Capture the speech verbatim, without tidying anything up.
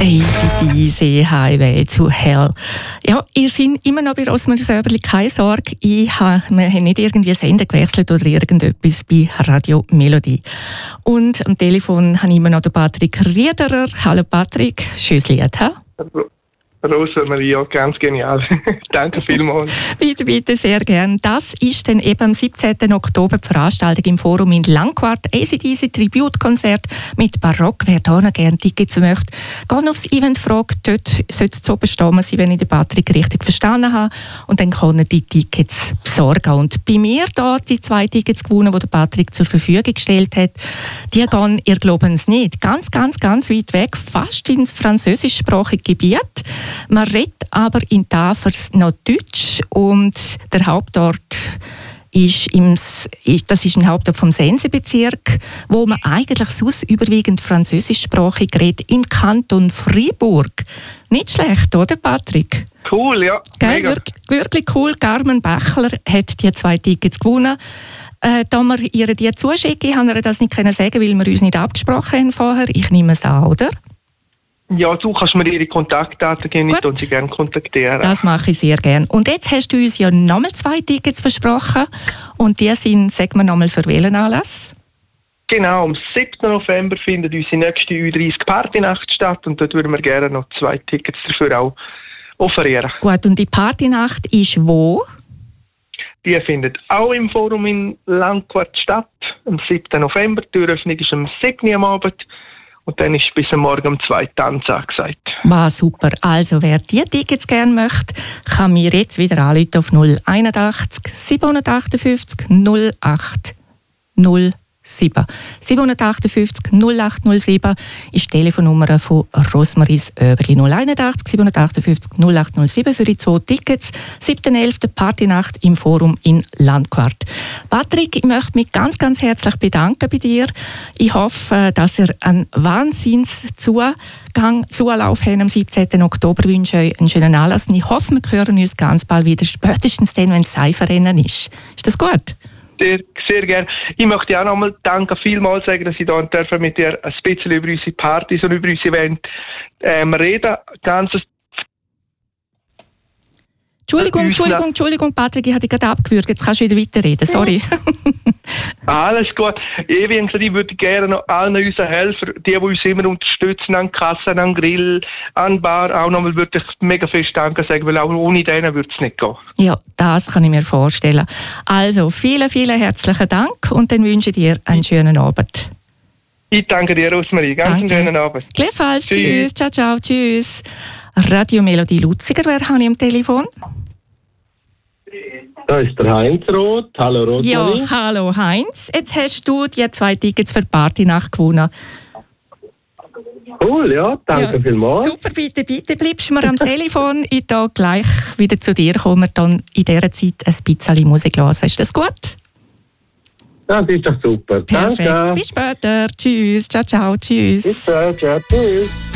A C D C Highway to Hell. Ja, ihr seid immer noch bei Rosmarie Söberli, keine Sorge. Ich habe, wir haben nicht irgendwie Sender gewechselt oder irgendetwas bei Radio Melodie. Und am Telefon habe ich immer noch den Patrick Riederer. Hallo Patrick, schönes Lied, ha? Rosmarie, ja, ganz genial. Danke vielmals. Bitte, bitte, sehr gern. Das ist dann eben am siebzehnten Oktober die Veranstaltung im Forum in Langquart. A C D C Tribute-Konzert mit Barock. Wer da noch gerne Tickets möchte, geht aufs Event, fragt dort, sollte es oben stehen sein, wenn ich den Patrick richtig verstanden habe. Und dann kann er die Tickets besorgen. Und bei mir da die zwei Tickets gewonnen, die der Patrick zur Verfügung gestellt hat, die gehen, ihr glaubt es nicht, ganz, ganz, ganz weit weg, fast ins französischsprachige Gebiet. Man redet aber in Tafers noch Deutsch und der Hauptort ist, im, ist das ist ein Hauptort vom Sensebezirk, wo man eigentlich sonst überwiegend französischsprachig redet, im Kanton Fribourg. Nicht schlecht, oder Patrick? Cool, ja. Gell, wirklich, wirklich cool. Carmen Bächler hat die zwei Tickets gewonnen. Äh, da wir ihr die zuschicken, haben wir das nicht sagen können, weil wir uns nicht abgesprochen haben vorher. Ich nehme es an, oder? Ja, du kannst mir ihre Kontaktdaten geben und sie gerne kontaktieren. Das mache ich sehr gerne. Und jetzt hast du uns ja nochmal zwei Tickets versprochen. Und die sind, sagen wir nochmal, für welchen Anlass? Genau, am siebten November findet unsere nächste Ü dreißig Partynacht statt. Und dort würden wir gerne noch zwei Tickets dafür auch offerieren. Gut, und die Partynacht ist wo? Die findet auch im Forum in Langquart statt. Am siebten November. Die Eröffnung ist am siebten Uhr am Abend. Und dann ist bis Morgen um zwei Tanz angesagt. Wow, super. Also, wer die Tickets gerne möchte, kann mir jetzt wieder anrufen auf null einundachtzig siebenhundertachtundfünfzig null acht null sieben. siebenhundertachtundfünfzig null acht null sieben ist die Telefonnummer von Rosmarie Söberli. null einundachtzig siebenhundertachtundfünfzig null acht null sieben für die zwei Tickets. siebten elften Partynacht im Forum in Landquart. Patrick, ich möchte mich ganz, ganz herzlich bedanken bei dir. Ich hoffe, dass ihr einen Wahnsinnszugang, Zulauf haben am siebzehnten Oktober. Ich wünsche euch einen schönen Anlass. Und ich hoffe, wir hören uns ganz bald wieder, spätestens dann, wenn das Seifenrennen ist. Ist das gut? Sehr, sehr gerne. Ich möchte auch nochmal danke vielmals sagen, dass ich da dürfen mit dir ein bisschen über unsere Partys und über unsere Events ähm, reden. Ganzes Entschuldigung, Entschuldigung, Entschuldigung, Patrick, ich habe dich gerade abgewürgt. Jetzt kannst du wieder weiterreden. Sorry. Alles gut. Ich würde gerne noch allen unseren Helfern, die, die uns immer unterstützen, an Kassen, an Grill, an Bar, auch nochmal würde ich mega fest Danke sagen, weil auch ohne denen würde es nicht gehen. Ja, das kann ich mir vorstellen. Also, vielen, vielen herzlichen Dank und dann wünsche ich dir einen schönen Abend. Ich danke dir, Rosmarie. Ganz danke. Einen schönen Abend. Gleichfalls. Tschüss. Tschüss. Ciao, ciao. Tschüss. Radio Melodie Luziger, wer habe ich am Telefon? Da ist der Heinz Roth. Hallo Rosmarie. Ja, hallo Heinz. Jetzt hast du die zwei Tickets für die Partynacht gewonnen. Cool, ja, danke ja, vielmals. Super, bitte, bitte bleibst du mir am Telefon. Ich da gleich wieder zu dir kommen und dann in dieser Zeit ein bisschen Musik hören. Ist das gut? Das ist doch super. Perfekt. Danke. Bis später. Tschüss. Ciao, ciao. Tschüss. Bis später. Tschüss.